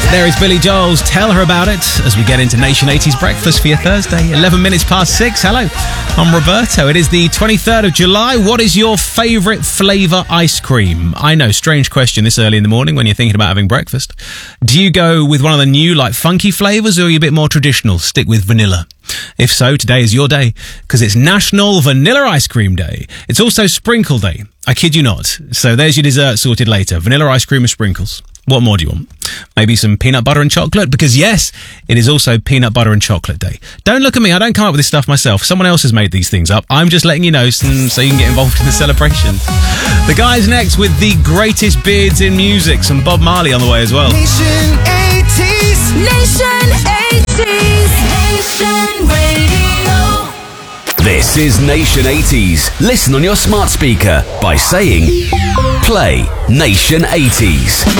There is Billy Joel's Tell Her About It as we get into Nation 80s Breakfast for your Thursday, 11 minutes past 6. Hello, I'm Roberto. It is the 23rd of July. What is your favourite flavour ice cream? I know, strange question this early in the morning when you're thinking about having breakfast. Do you go with one of the new, like, funky flavours, or are you a bit more traditional? Stick with vanilla. If so, today is your day, because it's National Vanilla Ice Cream Day. It's also Sprinkle Day. I kid you not. So there's your dessert sorted later. Vanilla ice cream with sprinkles. What more do you want? Maybe some peanut butter and chocolate? Because yes, it is also Peanut Butter and Chocolate Day. Don't look at me. I don't come up with this stuff myself. Someone else has made these things up. I'm just letting you know so you can get involved in the celebration. The guys next with the greatest beards in music. Some Bob Marley on the way as well. Nation 80s. Nation 80s. Nation Radio. This is Nation 80s. Listen on your smart speaker by saying, play Nation 80s.